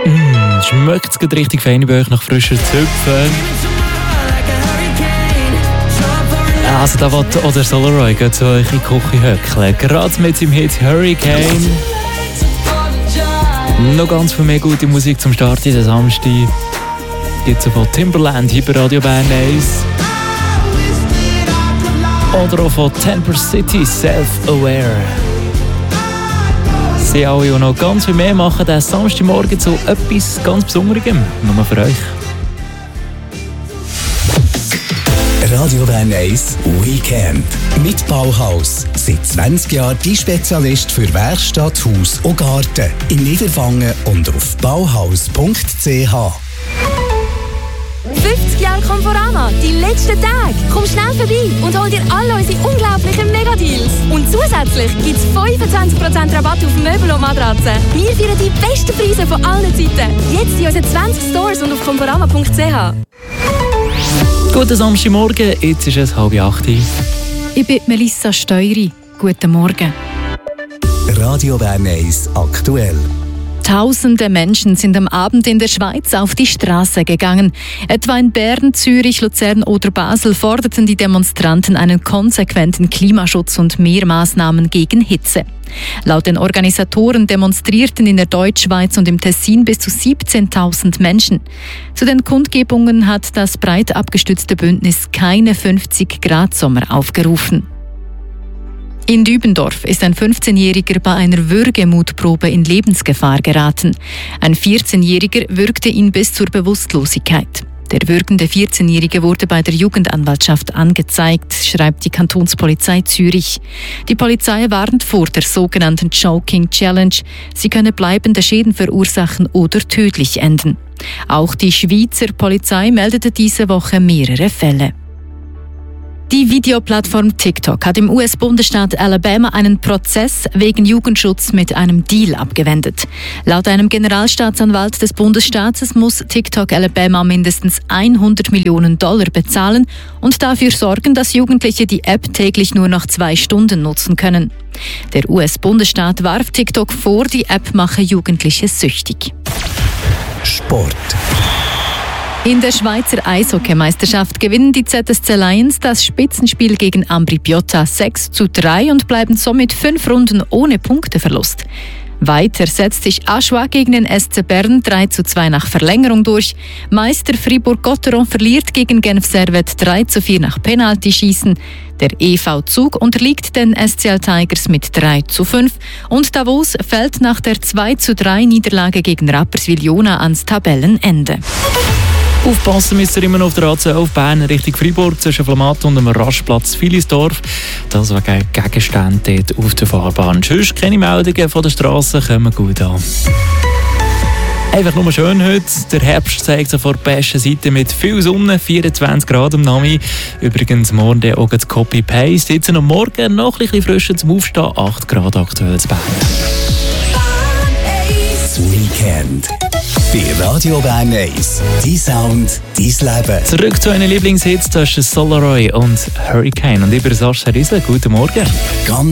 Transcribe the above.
Schmeckt es gerade richtig fein bei euch nach frischer Zöpfen? Also da will oder Solaroy geht zu euch in die Küche höckeln. Gerade mit seinem Hit Hurricane. Noch ganz viel mehr gute Musik zum Start in den Samstag. Gibt es von Timberland hier bei Radio Bern 1. Oder auch von Temper City, Self-Aware. Sie alle auch noch ganz viel mehr machen diesen Samstagmorgen zu etwas ganz Besonderem. Nur für euch. Radio Bern 1 Weekend. Mit Bauhaus. Seit 20 Jahren die Spezialist für Werkstatt, Haus und Garten. In Niederwangen und auf bauhaus.ch. 50 Jahre Conforama, die letzten Tage. Komm schnell vorbei und hol dir alle unsere unglaublichen Megadeals. Und zusätzlich gibt es 25% Rabatt auf Möbel und Matratzen. Wir feiern die besten Preise von allen Zeiten. Jetzt in unseren 20 Stores und auf conforama.ch. Guten Samstagmorgen, jetzt ist es 7:30. Ich bin Melissa Steury. Guten Morgen. Radio Bern 1 aktuell. Tausende Menschen sind am Abend in der Schweiz auf die Straße gegangen. Etwa in Bern, Zürich, Luzern oder Basel forderten die Demonstranten einen konsequenten Klimaschutz und mehr Maßnahmen gegen Hitze. Laut den Organisatoren demonstrierten in der Deutschschweiz und im Tessin bis zu 17.000 Menschen. Zu den Kundgebungen hat das breit abgestützte Bündnis keine 50-Grad-Sommer aufgerufen. In Dübendorf ist ein 15-Jähriger bei einer Würgemutprobe in Lebensgefahr geraten. Ein 14-Jähriger würgte ihn bis zur Bewusstlosigkeit. Der würgende 14-Jährige wurde bei der Jugendanwaltschaft angezeigt, schreibt die Kantonspolizei Zürich. Die Polizei warnt vor der sogenannten Choking Challenge. Sie könne bleibende Schäden verursachen oder tödlich enden. Auch die Schweizer Polizei meldete diese Woche mehrere Fälle. Die Videoplattform TikTok hat im US-Bundesstaat Alabama einen Prozess wegen Jugendschutz mit einem Deal abgewendet. Laut einem Generalstaatsanwalt des Bundesstaates muss TikTok Alabama mindestens $100 Millionen bezahlen und dafür sorgen, dass Jugendliche die App täglich nur noch 2 Stunden nutzen können. Der US-Bundesstaat warf TikTok vor, die App mache Jugendliche süchtig. Sport. In der Schweizer Eishockeymeisterschaft gewinnen die ZSC Lions das Spitzenspiel gegen Ambri Piotta 6:3 und bleiben somit 5 Runden ohne Punkteverlust. Weiter setzt sich Aschua gegen den SC Bern 3:2 nach Verlängerung durch. Meister Fribourg-Gotteron verliert gegen Genf Servette 3:4 nach Penaltyschießen. Der EV Zug unterliegt den SCL Tigers mit 3:5 und Davos fällt nach der 2:3 Niederlage gegen Rapperswil-Jona ans Tabellenende. Aufpassen müsst ihr immer noch auf der A12 Bern Richtung Freiburg zwischen Flamatt und dem Rastplatz Filisdorf. Das wegen Gegenstände dort auf der Fahrbahn. Sonst keine Meldungen von der Straße, kommen gut an. Einfach nur schön heute. Der Herbst zeigt sich von der besten Seite mit viel Sonne, 24 Grad am Nami. Übrigens morgen auch das Copy-Paste. Jetzt am Morgen noch ein bisschen frischer zum Aufstehen, 8 Grad aktuell zu Bern. Das Weekend. Bei Radio Bern 1. Dein Sound, dein Leben. Zurück zu euren Lieblingshits, das ist Solaroy und Hurricane. Und ich bin Sascha Riesel. Guten Morgen.